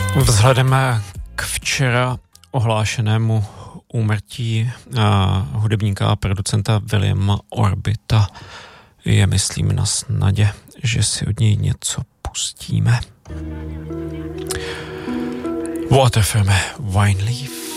Vzhledem k včera ohlášenému úmrtí hudebníka a producenta Williama Orbita je, myslím, na snadě, že si od něj něco pustíme. Water firmy Wine Leaf.